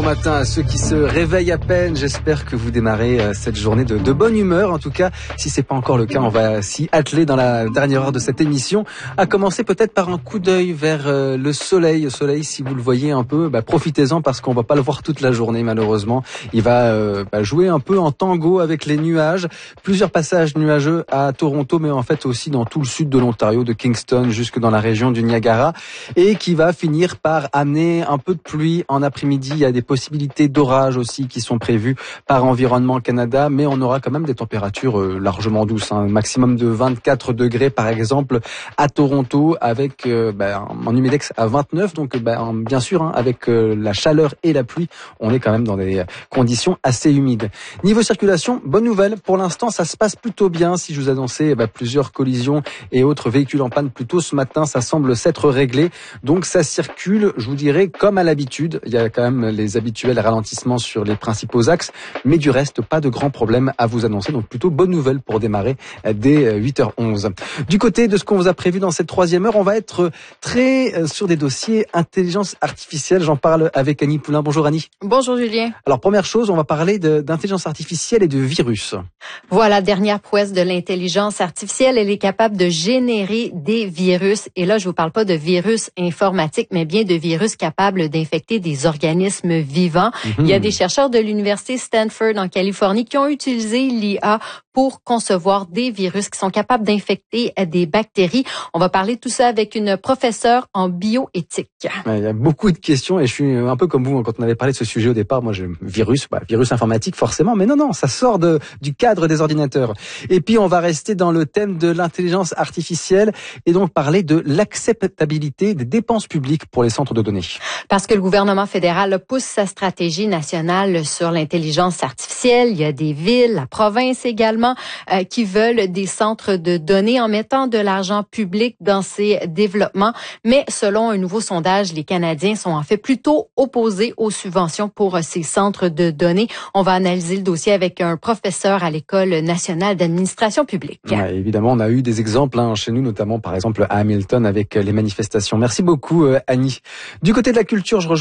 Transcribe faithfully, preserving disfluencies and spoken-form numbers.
bon matin à ceux qui se réveillent à peine. J'espère que vous démarrez cette journée de, de bonne humeur. En tout cas, si c'est pas encore le cas, on va s'y atteler dans la dernière heure de cette émission. À commencer peut-être par un coup d'œil vers le soleil. Le soleil, si vous le voyez un peu, bah, profitez-en parce qu'on va pas le voir toute la journée malheureusement. Il va euh, bah, jouer un peu en tango avec les nuages. Plusieurs passages nuageux à Toronto, mais en fait aussi dans tout le sud de l'Ontario, de Kingston jusque dans la région du Niagara, et qui va finir par amener un peu de pluie en après-midi. Il y a des possibilités d'orage aussi qui sont prévues par Environnement Canada, mais on aura quand même des températures euh, largement douces, hein, un maximum de vingt-quatre degrés par exemple à Toronto, avec euh, bah, un humidex à vingt-neuf, donc bah, bien sûr hein, avec euh, la chaleur et la pluie, on est quand même dans des conditions assez humides. Niveau circulation, bonne nouvelle, pour l'instant ça se passe plutôt bien. Si je vous annonçais bah, plusieurs collisions et autres véhicules en panne plus tôt ce matin, ça semble s'être réglé, donc ça circule, je vous dirais, comme à l'habitude. Il y a quand même les habituels ralentissements sur les principaux axes, mais du reste, pas de grands problèmes à vous annoncer. Donc plutôt bonne nouvelle pour démarrer dès huit heures onze. Du côté de ce qu'on vous a prévu dans cette troisième heure, on va être très sur des dossiers intelligence artificielle. J'en parle avec Annie Poulain. Bonjour Annie. Bonjour Julien. Alors première chose, on va parler de, d'intelligence artificielle et de virus. Voilà, dernière prouesse de l'intelligence artificielle, elle est capable de générer des virus. Et là, je vous parle pas de virus informatiques, mais bien de virus capables d'infecter des organismes vivants. Mm-hmm. Il y a des chercheurs de l'université Stanford en Californie qui ont utilisé l'I A pour concevoir des virus qui sont capables d'infecter des bactéries. On va parler de tout ça avec une professeure en bioéthique. Il y a beaucoup de questions et je suis un peu comme vous quand on avait parlé de ce sujet au départ. Moi, je virus, bah, virus informatique forcément, mais non, non, ça sort de, du cadre des ordinateurs. Et puis, on va rester dans le thème de l'intelligence artificielle et donc parler de l'acceptabilité des dépenses publiques pour les centres de données. Parce que le gouvernement fédéral pousse sa stratégie nationale sur l'intelligence artificielle. Il y a des villes, la province également, euh, qui veulent des centres de données en mettant de l'argent public dans ces développements. Mais selon un nouveau sondage, les Canadiens sont en fait plutôt opposés aux subventions pour ces centres de données. On va analyser le dossier avec un professeur à l'École nationale d'administration publique. Ouais, évidemment, on a eu des exemples hein, chez nous, notamment par exemple à Hamilton avec les manifestations. Merci beaucoup, euh, Annie. Du côté de la culture, je rejoins